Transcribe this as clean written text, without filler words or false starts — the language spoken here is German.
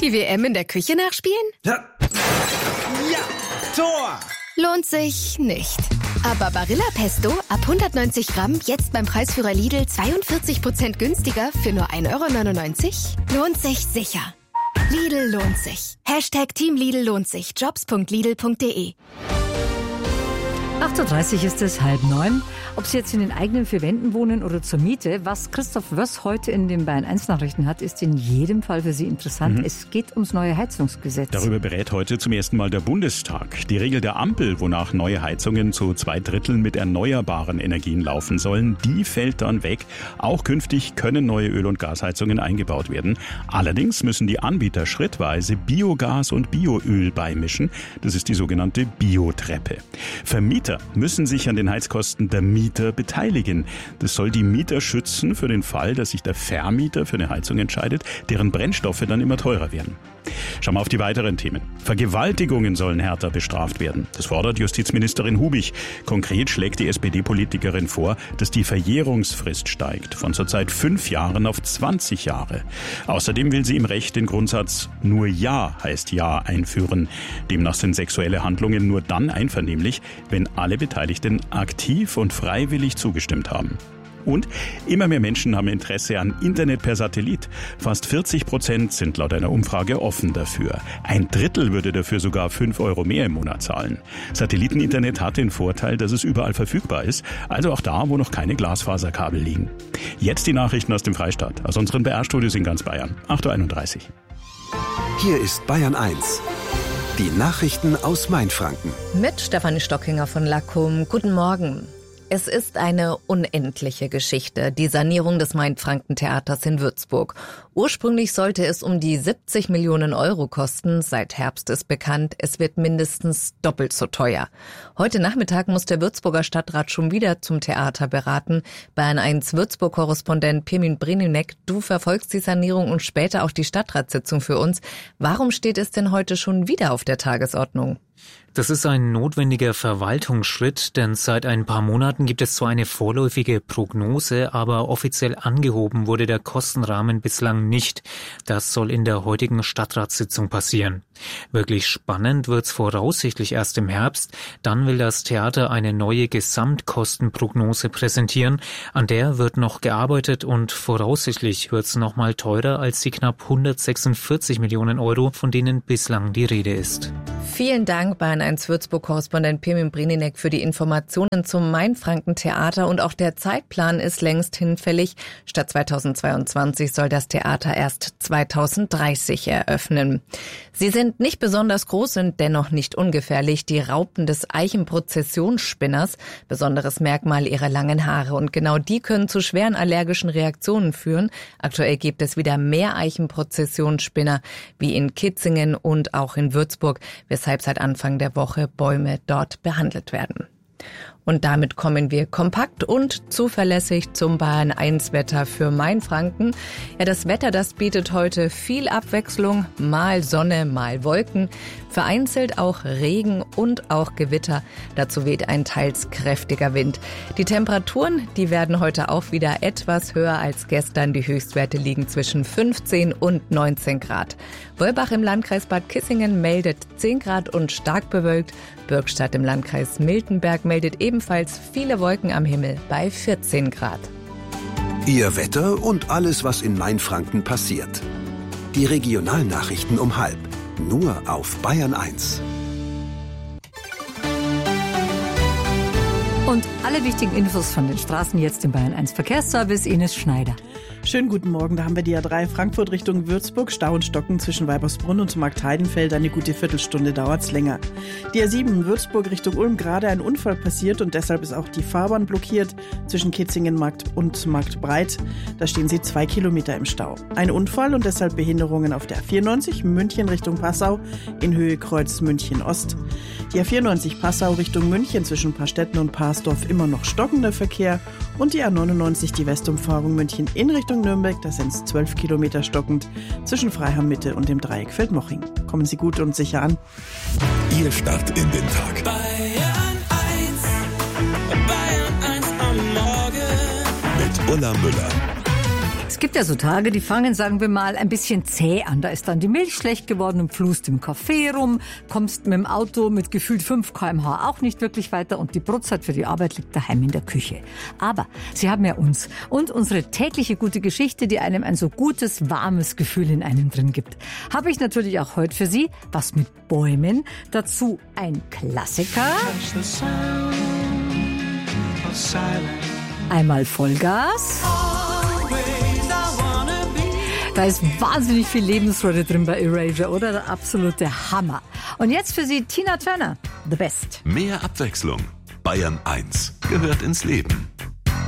Die WM in der Küche nachspielen? Ja, Tor! Lohnt sich nicht. Aber Barilla Pesto ab 190 Gramm jetzt beim Preisführer Lidl 42% günstiger für nur 1,99 €? Lohnt sich sicher. Lidl lohnt sich. #Team Lidl lohnt sich. Jobs.lidl.de. 8.30 Uhr ist es, 8:30. Ob Sie jetzt in den eigenen 4 Wänden wohnen oder zur Miete, was Christoph Wöss heute in den Bayern 1 Nachrichten hat, ist in jedem Fall für Sie interessant. Es geht ums neue Heizungsgesetz. Darüber berät heute zum ersten Mal der Bundestag. Die Regel der Ampel, wonach neue Heizungen zu 2/3 mit erneuerbaren Energien laufen sollen, die fällt dann weg. Auch künftig können neue Öl- und Gasheizungen eingebaut werden. Allerdings müssen die Anbieter schrittweise Biogas und Bioöl beimischen. Das ist die sogenannte Biotreppe. Vermieter müssen sich an den Heizkosten der Mieter beteiligen. Das soll die Mieter schützen für den Fall, dass sich der Vermieter für eine Heizung entscheidet, deren Brennstoffe dann immer teurer werden. Schauen wir auf die weiteren Themen. Vergewaltigungen sollen härter bestraft werden. Das fordert Justizministerin Hubich. Konkret schlägt die SPD-Politikerin vor, dass die Verjährungsfrist steigt, von zurzeit 5 Jahren auf 20 Jahre. Außerdem will sie im Recht den Grundsatz "Nur Ja heißt Ja" einführen. Demnach sind sexuelle Handlungen nur dann einvernehmlich, wenn alle Beteiligten aktiv und freiwillig zugestimmt haben. Und immer mehr Menschen haben Interesse an Internet per Satellit. Fast 40% sind laut einer Umfrage offen dafür. 1/3 würde dafür sogar 5 € mehr im Monat zahlen. Satelliteninternet hat den Vorteil, dass es überall verfügbar ist, also auch da, wo noch keine Glasfaserkabel liegen. Jetzt die Nachrichten aus dem Freistaat, aus unseren BR-Studios in ganz Bayern. 8:31 Uhr. Hier ist Bayern 1. Die Nachrichten aus Mainfranken. Mit Stefanie Stockinger von Lackum. Guten Morgen. Es ist eine unendliche Geschichte, die Sanierung des Mainfranken-Theaters in Würzburg. Ursprünglich sollte es um die 70 Millionen € kosten. Seit Herbst ist bekannt, es wird mindestens doppelt so teuer. Heute Nachmittag muss der Würzburger Stadtrat schon wieder zum Theater beraten. Bayern 1 Würzburg-Korrespondent Pirmin Brininek, du verfolgst die Sanierung und später auch die Stadtratssitzung für uns. Warum steht es denn heute schon wieder auf der Tagesordnung? Das ist ein notwendiger Verwaltungsschritt, denn seit ein paar Monaten gibt es zwar eine vorläufige Prognose, aber offiziell angehoben wurde der Kostenrahmen bislang nicht. Das soll in der heutigen Stadtratssitzung passieren. Wirklich spannend wird's voraussichtlich erst im Herbst. Dann will das Theater eine neue Gesamtkostenprognose präsentieren. An der wird noch gearbeitet und voraussichtlich wird's noch mal teurer als die knapp 146 Millionen €, von denen bislang die Rede ist. Vielen Dank, Bayern 1 Würzburg-Korrespondent Pirmin Brininek, für die Informationen zum Mainfranken-Theater. Und auch der Zeitplan ist längst hinfällig. Statt 2022 soll das Theater erst 2030 eröffnen. Sie sind nicht besonders groß, sind dennoch nicht ungefährlich. Die Raupen des Eichenprozessionsspinners, besonderes Merkmal ihre langen Haare. Und genau die können zu schweren allergischen Reaktionen führen. Aktuell gibt es wieder mehr Eichenprozessionsspinner, wie in Kitzingen und auch in Würzburg, weshalb seit Anfang der Woche Bäume dort behandelt werden. Und damit kommen wir kompakt und zuverlässig zum Bayern 1 Wetter für Mainfranken. Ja, das Wetter, das bietet heute viel Abwechslung, mal Sonne, mal Wolken, vereinzelt auch Regen und auch Gewitter. Dazu weht ein teils kräftiger Wind. Die Temperaturen, die werden heute auch wieder etwas höher als gestern. Die Höchstwerte liegen zwischen 15 und 19 Grad. Wolbach im Landkreis Bad Kissingen meldet 10 Grad und stark bewölkt. Bürgstadt im Landkreis Miltenberg meldet ebenfalls viele Wolken am Himmel bei 14 Grad. Ihr Wetter und alles, was in Mainfranken passiert. Die Regionalnachrichten um 12:30. Nur auf Bayern 1. Und alle wichtigen Infos von den Straßen jetzt im Bayern 1 Verkehrsservice, Ines Schneider. Schönen guten Morgen, da haben wir die A3 Frankfurt Richtung Würzburg, Stau und Stocken zwischen Weibersbrunn und Markt Heidenfeld, eine gute Viertelstunde dauert's länger. Die A7 Würzburg Richtung Ulm, gerade ein Unfall passiert und deshalb ist auch die Fahrbahn blockiert zwischen Kitzingen und Marktbreit. Da stehen sie 2 Kilometer im Stau. Ein Unfall und deshalb Behinderungen auf der A94 München Richtung Passau in Höhe Kreuz München Ost. Die A94 Passau Richtung München zwischen Paarstetten und Parsdorf immer noch stockender Verkehr und die A99 die Westumfahrung München in Richtung Nürnberg, da sind es 12 Kilometer stockend zwischen Freiham Mitte und dem Dreieck Feldmoching. Kommen Sie gut und sicher an. Ihr Start in den Tag. Bayern 1 am Morgen. Mit Ulla Müller. Es gibt ja so Tage, die fangen, sagen wir mal, ein bisschen zäh an. Da ist dann die Milch schlecht geworden und flust im Café rum, kommst mit dem Auto mit gefühlt 5 km/h auch nicht wirklich weiter und die Brotzeit für die Arbeit liegt daheim in der Küche. Aber Sie haben ja uns und unsere tägliche gute Geschichte, die einem ein so gutes, warmes Gefühl in einem drin gibt. Habe ich natürlich auch heute für Sie was mit Bäumen, dazu ein Klassiker. Einmal Vollgas. Da ist wahnsinnig viel Lebensfreude drin bei Erasure, oder? Der absolute Hammer. Und jetzt für Sie Tina Turner, The Best. Mehr Abwechslung. Bayern 1 gehört ins Leben.